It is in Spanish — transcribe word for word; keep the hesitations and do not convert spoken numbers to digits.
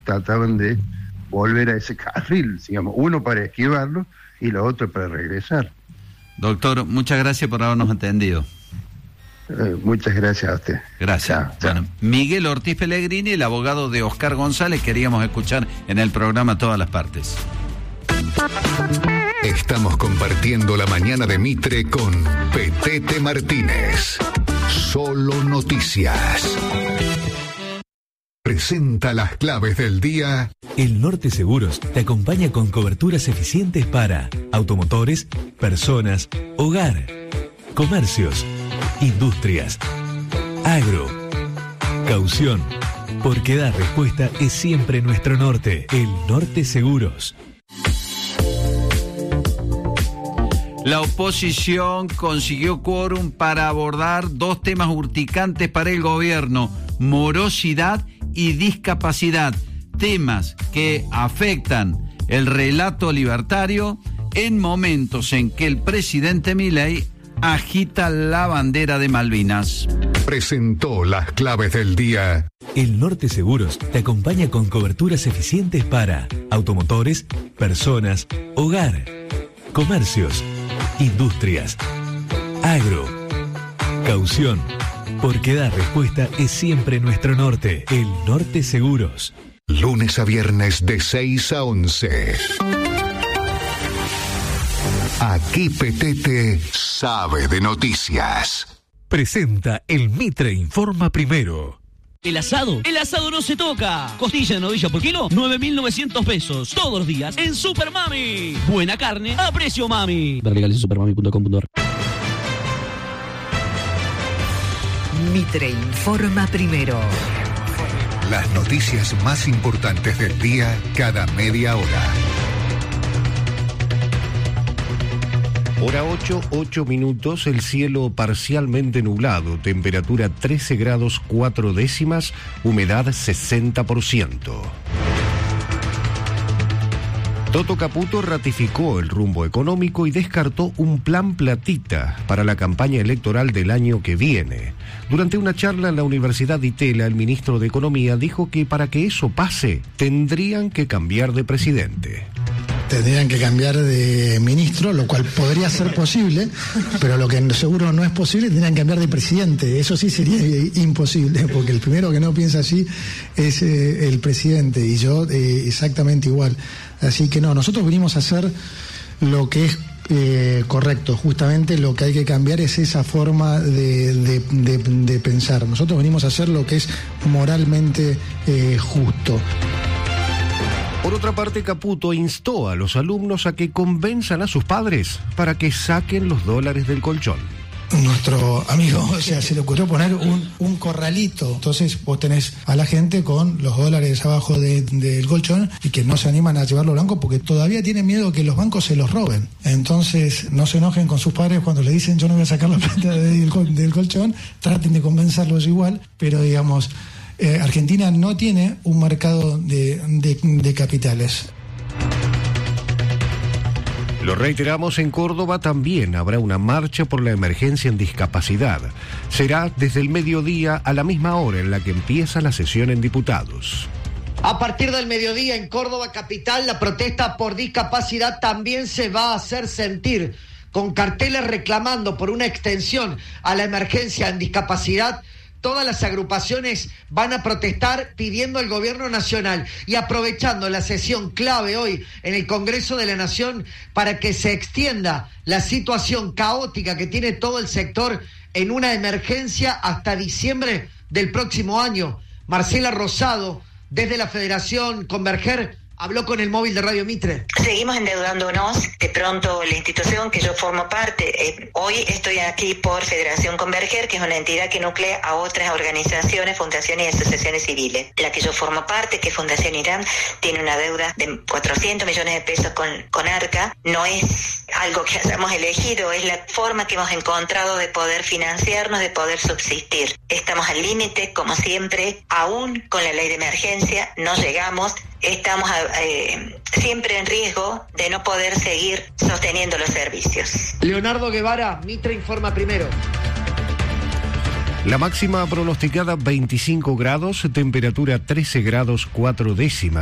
trataban de volver a ese carril, digamos, uno para esquivarlo y lo otro para regresar. Doctor, muchas gracias por habernos atendido. Eh, muchas gracias a usted. Gracias. Chao, chao. Bueno, Miguel Ortiz Pellegrini, el abogado de Oscar González, queríamos escuchar en el programa Todas las Partes. Estamos compartiendo la mañana de Mitre con Petete Martínez. Solo Noticias. Presenta las claves del día. El Norte Seguros te acompaña con coberturas eficientes para automotores, personas, hogar, comercios, industrias, agro, caución. Porque dar respuesta es siempre nuestro norte. El Norte Seguros. La oposición consiguió quórum para abordar dos temas urticantes para el gobierno: morosidad y discapacidad, temas que afectan el relato libertario en momentos en que el presidente Milei agita la bandera de Malvinas. Presentó las claves del día. El Norte Seguros te acompaña con coberturas eficientes para automotores, personas, hogar, comercios, industrias, agro, caución. Porque dar respuesta es siempre nuestro norte. El Norte Seguros. Lunes a viernes de seis a once. Aquí Petete sabe de noticias. Presenta el Mitre Informa Primero. El asado, el asado no se toca. Costilla de novilla por kilo, nueve mil novecientos pesos. Todos los días en Super Mami. Buena carne a precio mami. Ver legales en supermami punto com punto ar. Mitre Informa Primero. Las noticias más importantes del día cada media hora. Hora ocho, ocho minutos, el cielo parcialmente nublado, temperatura trece grados cuatro décimas, humedad sesenta por ciento. Toto Caputo ratificó el rumbo económico y descartó un plan platita para la campaña electoral del año que viene. Durante una charla en la Universidad de Itela, el ministro de Economía dijo que para que eso pase, tendrían que cambiar de presidente. Tendrían que cambiar de ministro, lo cual podría ser posible, pero lo que seguro no es posible, tendrían que cambiar de presidente. Eso sí sería imposible, porque el primero que no piensa así es eh, el presidente, y yo eh, exactamente igual. Así que no, nosotros venimos a hacer lo que es eh, correcto. Justamente lo que hay que cambiar es esa forma de, de, de, de pensar. Nosotros venimos a hacer lo que es moralmente eh, justo. Por otra parte, Caputo instó a los alumnos a que convenzan a sus padres para que saquen los dólares del colchón. Nuestro amigo, o sea, se le ocurrió poner un, un corralito. Entonces vos tenés a la gente con los dólares abajo de, del colchón y que no se animan a llevarlo blanco porque todavía tienen miedo que los bancos se los roben. Entonces no se enojen con sus padres cuando le dicen yo no voy a sacar la plata del, del colchón. Traten de convencerlos igual, pero digamos, eh, Argentina no tiene un mercado de, de, de capitales. Lo reiteramos, en Córdoba también habrá una marcha por la emergencia en discapacidad. Será desde el mediodía a la misma hora en la que empieza la sesión en diputados. A partir del mediodía en Córdoba capital, la protesta por discapacidad también se va a hacer sentir, con carteles reclamando por una extensión a la emergencia en discapacidad. Todas las agrupaciones van a protestar pidiendo al gobierno nacional y aprovechando la sesión clave hoy en el Congreso de la Nación para que se extienda la situación caótica que tiene todo el sector en una emergencia hasta diciembre del próximo año. Marcela Rosado, desde la Federación Converger, habló con el móvil de Radio Mitre. Seguimos endeudándonos. De pronto la institución que yo formo parte, eh, hoy estoy aquí por Federación Converger, que es una entidad que nuclea a otras organizaciones, fundaciones y asociaciones civiles. La que yo formo parte, que es Fundación Irán, tiene una deuda de cuatrocientos millones de pesos con, con ARCA. No es algo que hayamos elegido, es la forma que hemos encontrado de poder financiarnos, de poder subsistir. Estamos al límite, como siempre, aún con la ley de emergencia, no llegamos. Estamos eh, siempre en riesgo de no poder seguir sosteniendo los servicios. Leonardo Guevara, Mitre Informa Primero. La máxima pronosticada veinticinco grados, temperatura trece grados cuatro décimas.